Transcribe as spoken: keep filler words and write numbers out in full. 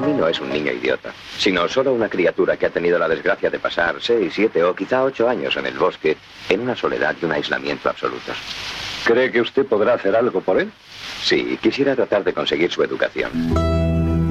mí no es un niño idiota, sino solo una criatura que ha tenido la desgracia de pasar seis, siete o quizá ocho años en el bosque, en una soledad y un aislamiento absolutos. ¿Cree que usted podrá hacer algo por él? Sí, quisiera tratar de conseguir su educación.